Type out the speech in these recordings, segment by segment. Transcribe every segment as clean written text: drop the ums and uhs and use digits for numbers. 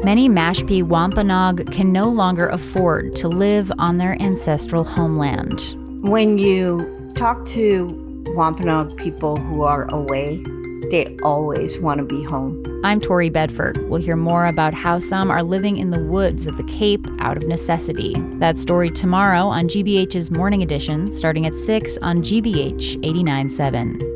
Many Mashpee Wampanoag can no longer afford to live on their ancestral homeland. When you talk to Wampanoag people who are away, they always want to be home. I'm Tori Bedford. We'll hear more about how some are living in the woods of the Cape out of necessity. That story tomorrow on GBH's Morning Edition, starting at 6 on GBH 89.7.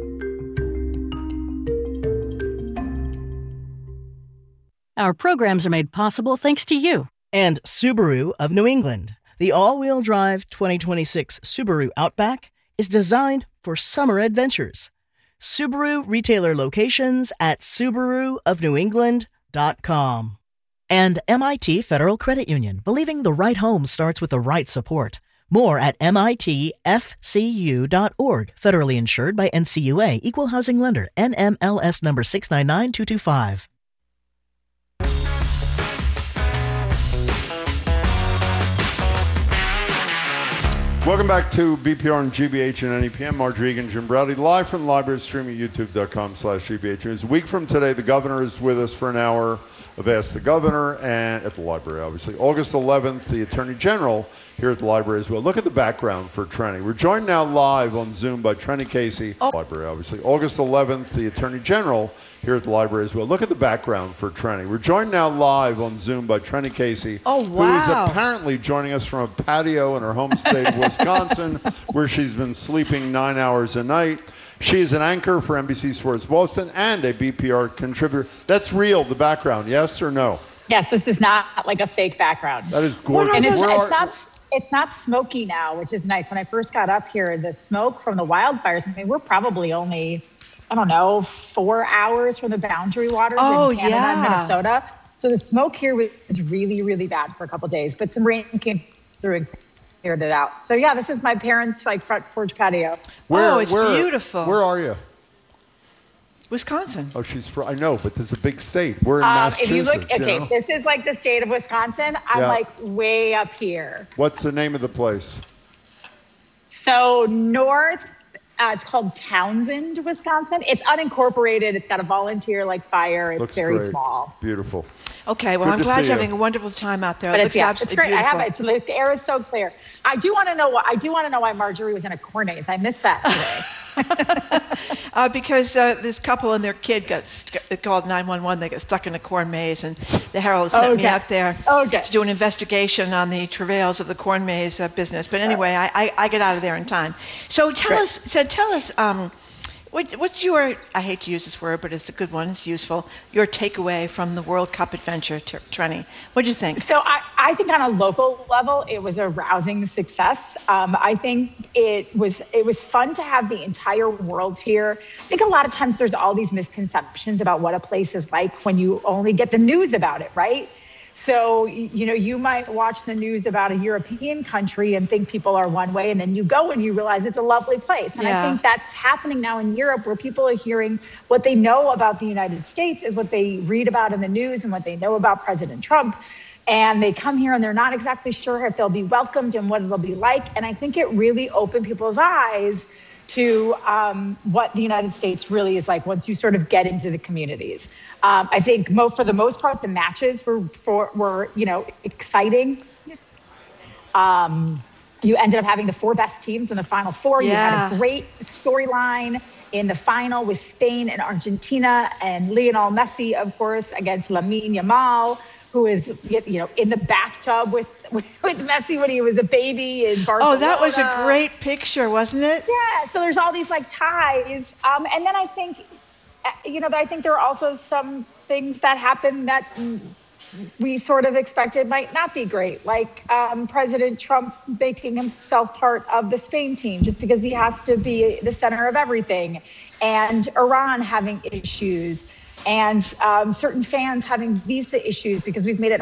Our programs are made possible thanks to you. And Subaru of New England. The all-wheel drive 2026 Subaru Outback is designed for summer adventures. Subaru retailer locations at SubaruofNewEngland.com. And MIT Federal Credit Union, believing the right home starts with the right support. More at mitfcu.org. Federally insured by NCUA, Equal Housing Lender, NMLS number 699225. Welcome back to BPR and GBH and NEPM. Mark Regan, Jim Browdy, live from the library, streaming youtube.com/GBH News. A week from today, the governor is with us for an hour of Ask the Governor, and at the library, obviously. August 11th, the Attorney General here at the library as well. Look at the background for Trenny. We're joined now live on Zoom by Trenny Casey. Library, obviously. August 11th, the Attorney General here at the library as well. Look at the background for Trenny. We're joined now live on Zoom by Trenny Casey, who is apparently joining us from a patio in her home state of Wisconsin, where she's been sleeping 9 hours a night. She is an anchor for NBC Sports Boston and a BPR contributor. That's real, the background, yes or no? Yes, this is not like a fake background. That is gorgeous. And it's not smoky now, which is nice. When I first got up here, the smoke from the wildfires, I mean, we're probably only, 4 hours from the boundary waters in Canada and Minnesota. So the smoke here was really, really bad for a couple of days, but some rain came through and cleared it out. So yeah, this is my parents' front porch patio. It's beautiful. Where are you? Wisconsin. Oh, I know, but this is a big state. We're in Massachusetts. If you look, this is like the state of Wisconsin. I'm like way up here. What's the name of the place? So north, it's called Townsend, Wisconsin. It's unincorporated. It's got a volunteer fire. It's very small. Beautiful. Okay, well, I'm glad you're having a wonderful time out there. But it's great. Beautiful. I have it. The air is so clear. I do want to know why Marjorie was in a corn maze. I missed that today. Because this couple and their kid called 911. They got stuck in a corn maze, and the Herald sent me up there to do an investigation on the travails of the corn maze business. But anyway, I get out of there in time. So tell us, what's your, I hate to use this word, but it's a good one, it's useful, your takeaway from the World Cup adventure, Trenny. What do you think? So I think on a local level, it was a rousing success. I think it was fun to have the entire world here. I think a lot of times there's all these misconceptions about what a place is like when you only get the news about it, right? So, you might watch the news about a European country and think people are one way, and then you go and you realize it's a lovely place. And I think that's happening now in Europe, where people are hearing what they know about the United States is what they read about in the news and what they know about President Trump. And they come here and they're not exactly sure if they'll be welcomed and what it'll be like. And I think it really opened people's eyes to what the United States really is like once you sort of get into the communities. I think for the most part, the matches were exciting. You ended up having the 4 best teams in the Final Four. You had a great storyline in the final with Spain and Argentina, and Lionel Messi, of course, against Lamine Yamal, who is in the bathtub with Messi when he was a baby in Barcelona. Oh, that was a great picture, wasn't it? Yeah, so there's all these ties. And then I think, I think there are also some things that happen that we sort of expected might not be great, like President Trump making himself part of the Spain team just because he has to be the center of everything, and Iran having issues, and certain fans having visa issues because we've made it